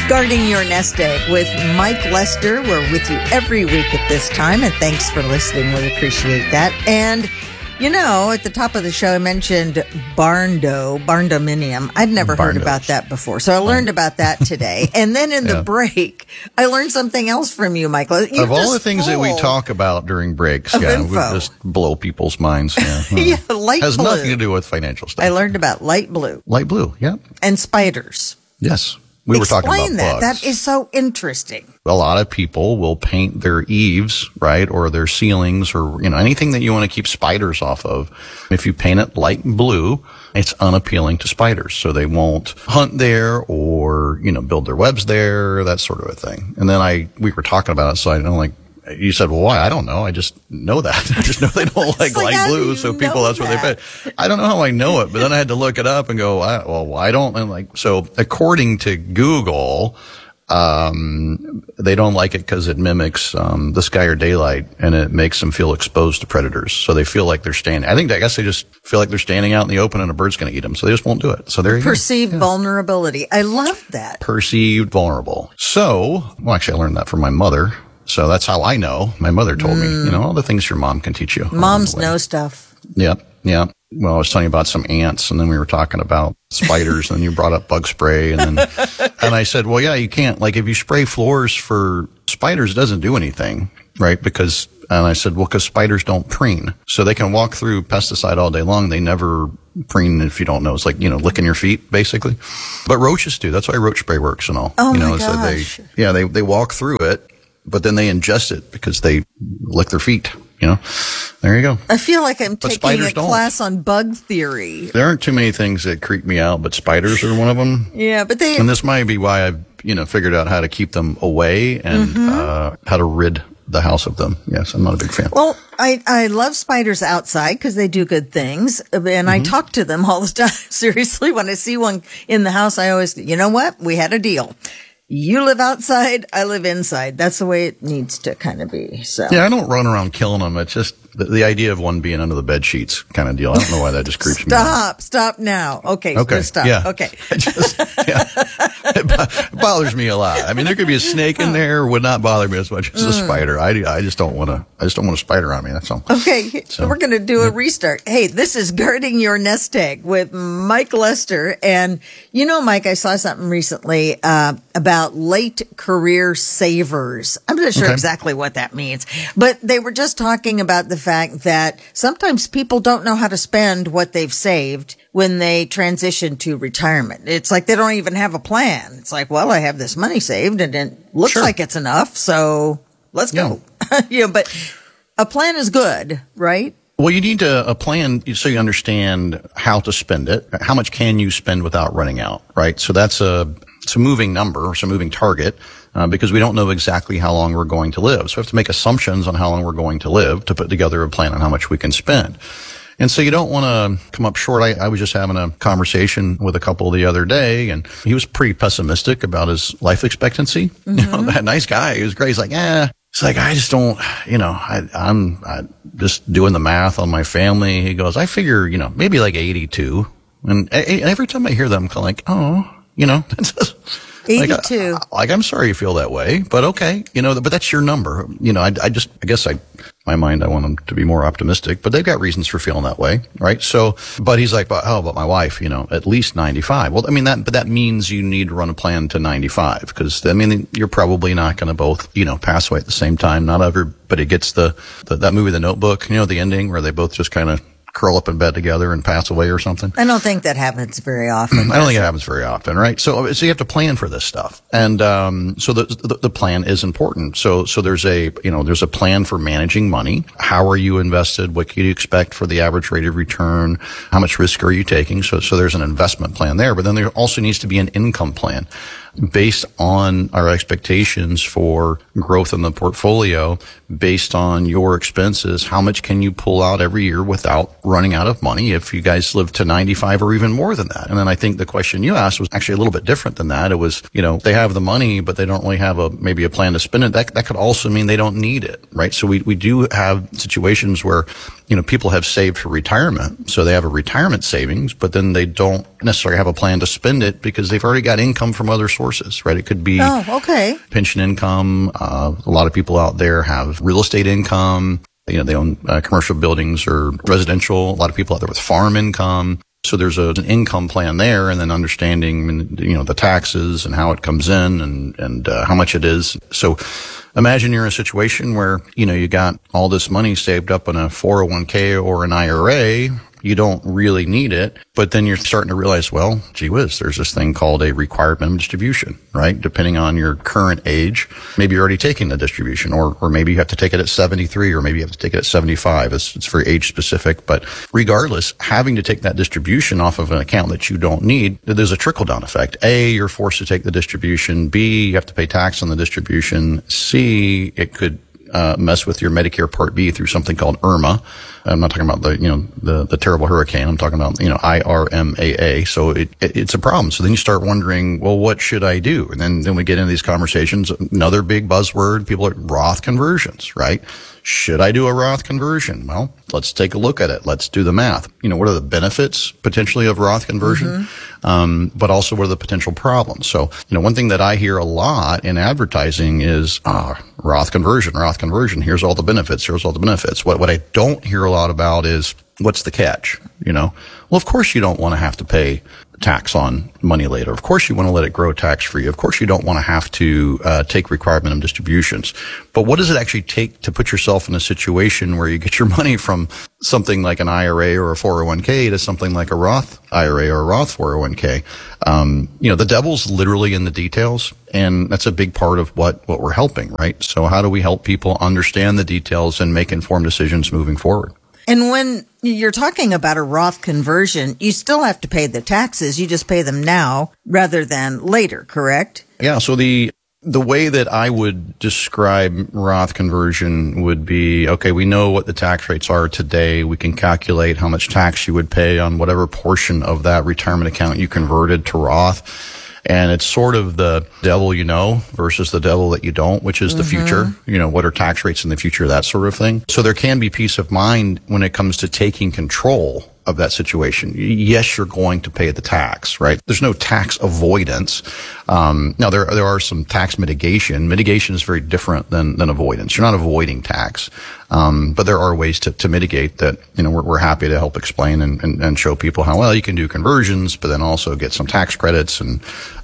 Guarding Your Nest Egg with Mike Lester. We're with you every week at this time, and thanks for listening. We appreciate that. And, you know, at the top of the show, I mentioned barndominium. I'd never heard about that before, so I learned about that today. And then in the break, I learned something else from you, Mike. Of all the things that we talk about during breaks, we just blow people's minds. Yeah, light has blue. Nothing to do with financial stuff. I learned about light blue. Light blue, yeah. And spiders. Yes. We were talking about bugs. That is so interesting. A lot of people will paint their eaves, right, or their ceilings, or anything that you want to keep spiders off of. If you paint it light blue, it's unappealing to spiders, so they won't hunt there or build their webs there, that sort of a thing. And then we were talking about it, so you said, well, why? I don't know. I just know that. I just know they don't like light blue, so people, that's what they pay. I don't know how I know it, but then I had to look it up and go, well, why don't? And so according to Google, they don't like it because it mimics the sky or daylight, and it makes them feel exposed to predators. So they feel like they're standing. I guess they just feel like they're standing out in the open and a bird's going to eat them. So they just won't do it. So there you go. Perceived vulnerability. I love that. Perceived vulnerable. So, actually, I learned that from my mother. So that's how I know. My mother told me, all the things your mom can teach you. Moms know stuff. Yep. Well, I was telling you about some ants, and then we were talking about spiders, and then you brought up bug spray, and I said, well, yeah, you can't. Like, if you spray floors for spiders, it doesn't do anything, right? Because spiders don't preen. So they can walk through pesticide all day long. They never preen, if you don't know. It's like, licking your feet, basically. But roaches do. That's why roach spray works and all. Oh, my gosh. They walk through it. But then they ingest it because they lick their feet, There you go. I feel like I'm taking a class on bug theory. There aren't too many things that creep me out, but spiders are one of them. Yeah, but And this might be why I've, figured out how to keep them away and how to rid the house of them. Yes, I'm not a big fan. Well, I love spiders outside because they do good things, and I talk to them all the time. Seriously, when I see one in the house, I always, you know what? We had a deal. You live outside, I live inside. That's the way it needs to kind of be. So yeah, I don't run around killing them. It's just the idea of one being under the bed sheets kind of deal. I don't know why that just creeps me out. Stop now. Okay. Stop. Yeah. Okay. It bothers me a lot. I mean, there could be a snake in there, would not bother me as much as a spider. I just don't want a spider on me. That's all. Okay. So we're going to do a restart. Hey, this is Guarding Your Nest Egg with Mike Lester. And Mike, I saw something recently, about late career savers. I'm not sure exactly what that means, but they were just talking about the fact that sometimes people don't know how to spend what they've saved when they transition to retirement. It's like they don't even have a plan. It's like, well, I have this money saved and it looks like it's enough, so let's go. But a plan is good, right? Well, you need a plan so you understand how to spend it. How much can you spend without running out, right? So it's a moving number, it's a moving target, because we don't know exactly how long we're going to live. So we have to make assumptions on how long we're going to live to put together a plan on how much we can spend. And so you don't want to come up short. I was just having a conversation with a couple the other day, and he was pretty pessimistic about his life expectancy. That nice guy, he was great. He's like, it's like, I just don't, I'm just doing the math on my family. He goes, I figure, maybe like 82. And every time I hear them, I'm kind of like, oh, 82. Like, I'm sorry you feel that way, but okay, but that's your number. I guess my mind, I want them to be more optimistic, but they've got reasons for feeling that way, right? So, but he's like, but my wife, at least 95. Well, I mean, that means you need to run a plan to 95, because, you're probably not going to both, pass away at the same time. Not everybody gets that movie, The Notebook, the ending where they both just kind of curl up in bed together and pass away or something. I don't think that happens very often. I don't think it happens very often, right? So you have to plan for this stuff. And, so the plan is important. So there's a plan for managing money. How are you invested? What can you expect for the average rate of return? How much risk are you taking? So there's an investment plan there, but then there also needs to be an income plan based on our expectations for growth in the portfolio, based on your expenses. How much can you pull out every year without running out of money if you guys live to 95 or even more than that. And then I think the question you asked was actually a little bit different than that. It was, they have the money, but they don't really have maybe a plan to spend it. That could also mean they don't need it, right? So we do have situations where, people have saved for retirement. So they have a retirement savings, but then they don't necessarily have a plan to spend it because they've already got income from other sources, right? It could be pension income. A lot of people out there have real estate income. They own commercial buildings or residential. A lot of people out there with farm income. So there's an income plan there, and then understanding, the taxes and how it comes in and how much it is. So imagine you're in a situation where, you got all this money saved up in a 401k or an IRA. You don't really need it, but then you're starting to realize, well, gee whiz, there's this thing called a required minimum distribution, right? Depending on your current age, maybe you're already taking the distribution, or maybe you have to take it at 73, or maybe you have to take it at 75. It's very age specific, but regardless, having to take that distribution off of an account that you don't need, there's a trickle down effect. A, you're forced to take the distribution. B, you have to pay tax on the distribution. C, it could mess with your Medicare Part B through something called IRMA. I'm not talking about the terrible hurricane. I'm talking about, IRMAA. So it's a problem. So then you start wondering, well, what should I do? And then we get into these conversations. Another big buzzword, people are Roth conversions, right? Should I do a Roth conversion? Well, let's take a look at it. Let's do the math. What are the benefits potentially of Roth conversion? But also what are the potential problems? So, one thing that I hear a lot in advertising is, Roth conversion. Here's all the benefits. What I don't hear a lot about is what's the catch? Well, of course you don't want to have to pay tax on money later. Of course you want to let it grow tax free. Of course you don't want to have to take required minimum distributions. But what does it actually take to put yourself in a situation where you get your money from something like an IRA or a 401k to something like a Roth IRA or a Roth 401k? The devil's literally in the details, and that's a big part of what we're helping, right? So how do we help people understand the details and make informed decisions moving forward? And when you're talking about a Roth conversion, you still have to pay the taxes. You just pay them now rather than later, correct? Yeah. So the way that I would describe Roth conversion would be, okay, we know what the tax rates are today. We can calculate how much tax you would pay on whatever portion of that retirement account you converted to Roth. And it's sort of the devil versus the devil that you don't, which is the future. What are tax rates in the future, that sort of thing. So there can be peace of mind when it comes to taking control of that situation. Yes, you're going to pay the tax, right? There's no tax avoidance. Now there are some tax mitigation. Mitigation is very different than avoidance. You're not avoiding tax. But there are ways to mitigate that. We're happy to help explain and show people how well you can do conversions, but then also get some tax credits and,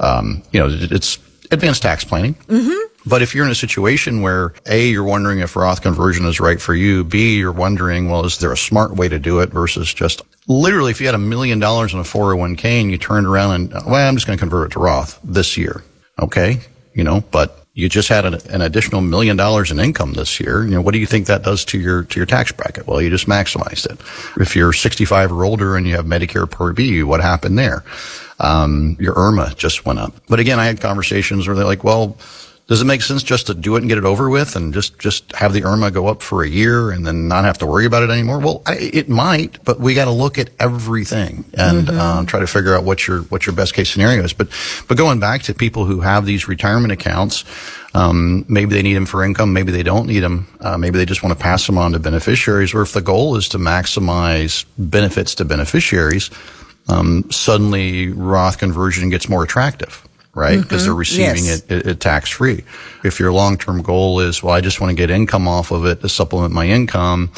it's advanced tax planning. But if you're in a situation where A, you're wondering if Roth conversion is right for you, B, you're wondering, well, is there a smart way to do it versus just literally if you had $1 million in a 401k and you turned around and, I'm just going to convert it to Roth this year. Okay. But you just had an additional $1 million in income this year. What do you think that does to your tax bracket? Well, you just maximized it. If you're 65 or older and you have Medicare Part B, what happened there? Your IRMA just went up. But again, I had conversations where they're like, well, does it make sense just to do it and get it over with and just have the IRMA go up for a year and then not have to worry about it anymore? Well, it might, but we got to look at everything and try to figure out what your best case scenario is. But going back to people who have these retirement accounts, maybe they need them for income, maybe they don't need them, maybe they just want to pass them on to beneficiaries, or if the goal is to maximize benefits to beneficiaries, suddenly Roth conversion gets more attractive. Right? Because they're receiving it tax free. If your long-term goal is, well, I just want to get income off of it to supplement my income,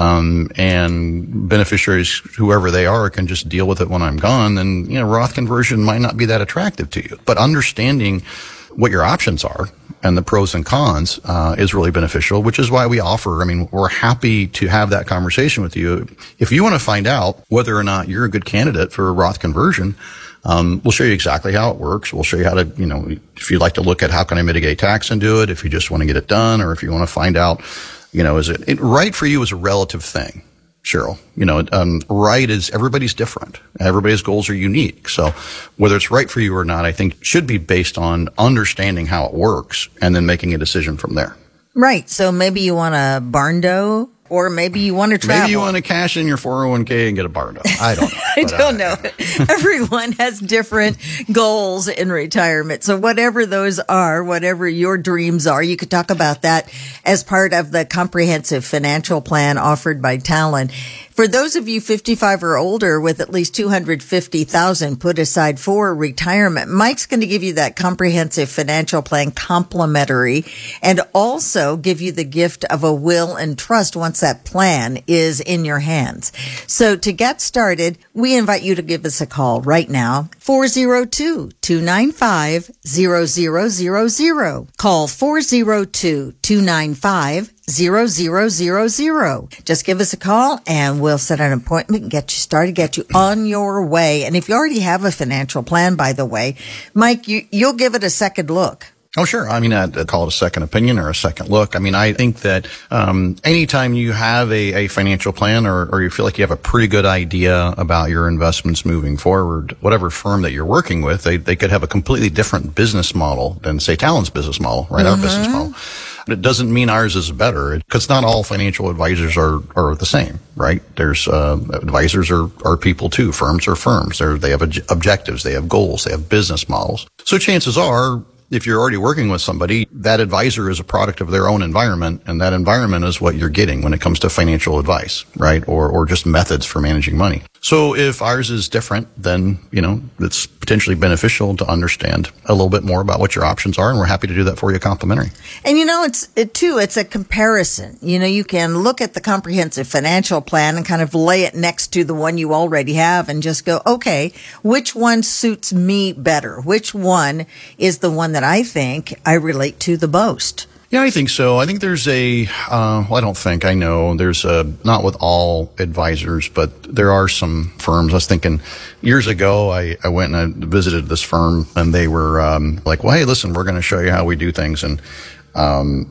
and beneficiaries, whoever they are, can just deal with it when I'm gone, then, Roth conversion might not be that attractive to you. But understanding what your options are and the pros and cons, is really beneficial, which is why we offer, we're happy to have that conversation with you. If you want to find out whether or not you're a good candidate for a Roth conversion, we'll show you exactly how it works. We'll show you how to, if you'd like to look at how can I mitigate tax and do it, if you just want to get it done, or if you want to find out, is it right for you is a relative thing, Cheryl. Right is everybody's different. Everybody's goals are unique. So whether it's right for you or not, I think should be based on understanding how it works and then making a decision from there. Right. So maybe you want a barn dough Or maybe you want to travel. Maybe you want to cash in your 401k and get a bar dog. I don't know. I don't know. Everyone has different goals in retirement. So whatever those are, whatever your dreams are, you could talk about that as part of the comprehensive financial plan offered by Talon. For those of you 55 or older with at least $250,000 put aside for retirement, Mike's going to give you that comprehensive financial plan complimentary and also give you the gift of a will and trust once that plan is in your hands. So to get started, we invite you to give us a call right now, 402-295-0000. Call 402-295-0000. Just give us a call and we'll set an appointment and get you started, get you on your way. And if you already have a financial plan, by the way, Mike, you'll give it a second look. Oh, sure. I mean, I'd call it a second opinion or a second look. I mean, I think that anytime you have a financial plan or you feel like you have a pretty good idea about your investments moving forward, whatever firm that you're working with, they could have a completely different business model than, say, Talon's business model, right? Our business model. But it doesn't mean ours is better because not all financial advisors are the same, right? There's advisors are people too. Firms are firms. They have objectives. They have goals. They have business models. So chances are, if you're already working with somebody, that advisor is a product of their own environment, and that environment is what you're getting when it comes to financial advice, right? Or just methods for managing money. So if ours is different, then, it's potentially beneficial to understand a little bit more about what your options are, and we're happy to do that for you complimentary. And it's a comparison. You can look at the comprehensive financial plan and kind of lay it next to the one you already have and just go, okay, which one suits me better? Which one is the one that I think I relate to the most? Yeah, I think so. I think there's I know there's not with all advisors, but there are some firms. I was thinking years ago, I went and I visited this firm and they were, like, well, hey, listen, we're going to show you how we do things. And,